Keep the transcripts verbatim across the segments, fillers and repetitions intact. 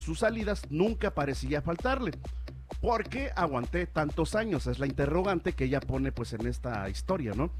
sus salidas nunca parecía faltarle. ¿Por qué aguanté tantos años? Es la interrogante que ella pone pues en esta historia, ¿no?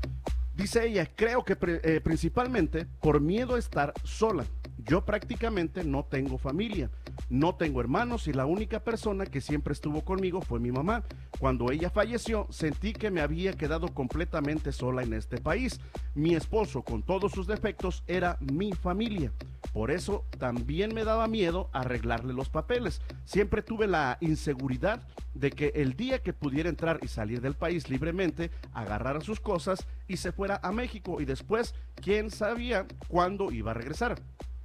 Dice ella, creo que eh, principalmente por miedo a estar sola. Yo prácticamente no tengo familia, no tengo hermanos y la única persona que siempre estuvo conmigo fue mi mamá. Cuando ella falleció, sentí que me había quedado completamente sola en este país. Mi esposo, con todos sus defectos, era mi familia. Por eso también me daba miedo arreglarle los papeles. Siempre tuve la inseguridad de que el día que pudiera entrar y salir del país libremente, agarrara sus cosas y se fuera a México y después, quién sabía cuándo iba a regresar.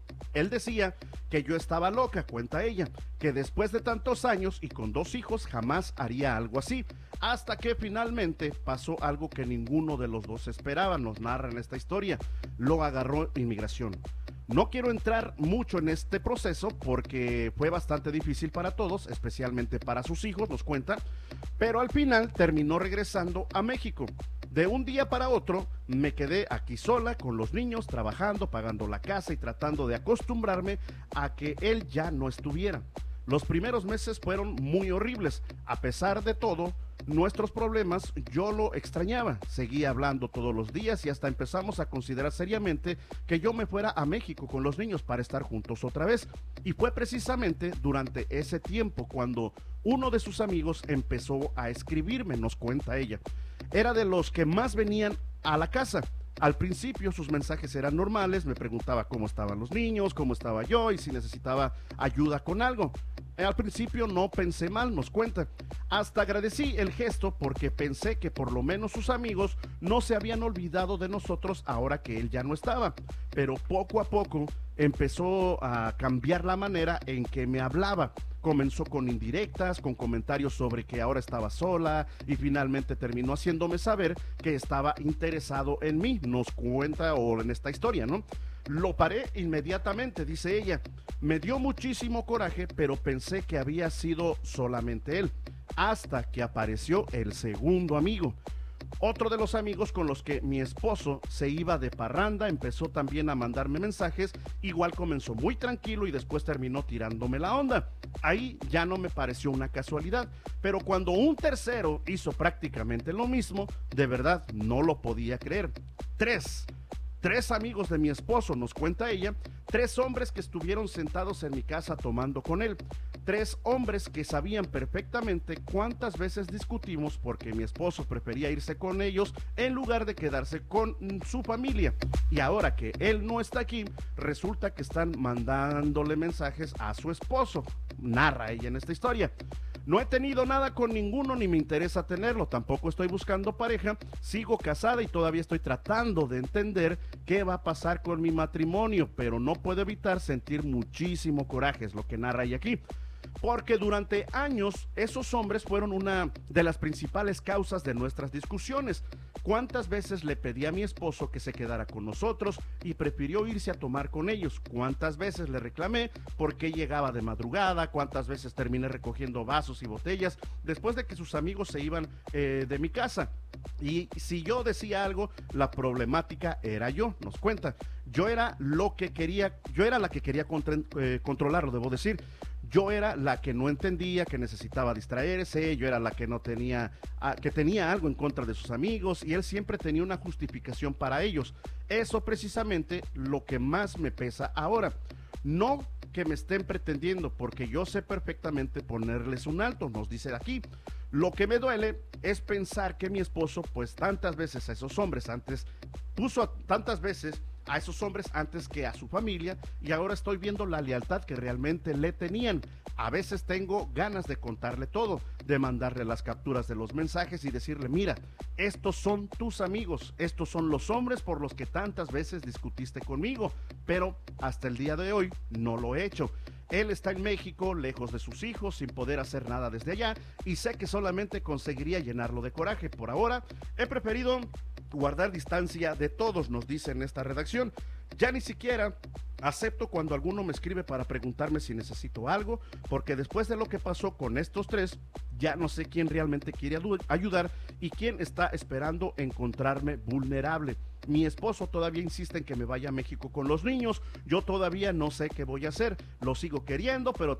Él decía que yo estaba loca, cuenta ella, que después de tantos años y con dos hijos jamás haría algo así, hasta que finalmente pasó algo que ninguno de los dos esperaba, nos narra en esta historia, lo agarró inmigración. No quiero entrar mucho en este proceso porque fue bastante difícil para todos, especialmente para sus hijos, nos cuenta, pero al final terminó regresando a México. De un día para otro me quedé aquí sola con los niños, trabajando, pagando la casa y tratando de acostumbrarme a que él ya no estuviera. Los primeros meses fueron muy horribles. A pesar de todo, nuestros problemas, yo lo extrañaba. Seguía hablando todos los días y hasta empezamos a considerar seriamente que yo me fuera a México con los niños para estar juntos otra vez. Y fue precisamente durante ese tiempo cuando uno de sus amigos empezó a escribirme, nos cuenta ella. Era de los que más venían a la casa. Al principio sus mensajes eran normales, me preguntaba cómo estaban los niños, cómo estaba yo y si necesitaba ayuda con algo. Al principio no pensé mal, nos cuenta. Hasta agradecí el gesto porque pensé que por lo menos sus amigos no se habían olvidado de nosotros ahora que él ya no estaba. Pero poco a poco empezó a cambiar la manera en que me hablaba. Comenzó con indirectas, con comentarios sobre que ahora estaba sola y finalmente terminó haciéndome saber que estaba interesado en mí, nos cuenta o en esta historia, ¿no? Lo paré inmediatamente, dice ella. Me dio muchísimo coraje, pero pensé que había sido solamente él, hasta que apareció el segundo amigo. Otro de los amigos con los que mi esposo se iba de parranda empezó también a mandarme mensajes, igual comenzó muy tranquilo y después terminó tirándome la onda. Ahí ya no me pareció una casualidad, pero cuando un tercero hizo prácticamente lo mismo, de verdad no lo podía creer. Tres. Tres amigos de mi esposo, nos cuenta ella, tres hombres que estuvieron sentados en mi casa tomando con él, tres hombres que sabían perfectamente cuántas veces discutimos porque mi esposo prefería irse con ellos en lugar de quedarse con su familia. Y ahora que él no está aquí, resulta que están mandándole mensajes a su esposo, narra ella en esta historia. No he tenido nada con ninguno ni me interesa tenerlo, tampoco estoy buscando pareja, sigo casada y todavía estoy tratando de entender qué va a pasar con mi matrimonio, pero no puedo evitar sentir muchísimo coraje, es lo que narra ella aquí. Porque durante años esos hombres fueron una de las principales causas de nuestras discusiones. ¿Cuántas veces le pedí a mi esposo que se quedara con nosotros y prefirió irse a tomar con ellos? ¿Cuántas veces le reclamé por qué llegaba de madrugada? ¿Cuántas veces terminé recogiendo vasos y botellas después de que sus amigos se iban eh, de mi casa? Y si yo decía algo, la problemática era yo, nos cuenta. Yo era lo que quería, yo era la que quería contra, eh, controlarlo, debo decir. Yo era la que no entendía, que necesitaba distraerse, yo era la que no tenía, que tenía algo en contra de sus amigos y él siempre tenía una justificación para ellos. Eso precisamente lo que más me pesa ahora. No que me estén pretendiendo, porque yo sé perfectamente ponerles un alto, nos dice aquí. Lo que me duele es pensar que mi esposo, pues tantas veces a esos hombres antes, puso a, tantas veces a esos hombres antes que a su familia y ahora estoy viendo la lealtad que realmente le tenían. A veces tengo ganas de contarle todo, de mandarle las capturas de los mensajes y decirle, mira, estos son tus amigos, estos son los hombres por los que tantas veces discutiste conmigo, pero hasta el día de hoy no lo he hecho. Él está en México, lejos de sus hijos, sin poder hacer nada desde allá, y sé que solamente conseguiría llenarlo de coraje. Por ahora, he preferido guardar distancia de todos, nos dice en esta redacción. Ya ni siquiera acepto cuando alguno me escribe para preguntarme si necesito algo, porque después de lo que pasó con estos tres, ya no sé quién realmente quiere ayudar y quién está esperando encontrarme vulnerable. Mi esposo todavía insiste en que me vaya a México con los niños. Yo todavía no sé qué voy a hacer. Lo sigo queriendo, pero